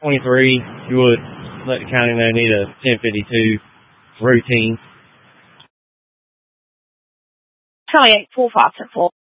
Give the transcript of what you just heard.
23, if you would, let the county know, need a 1052 routine. Charlie 845 4.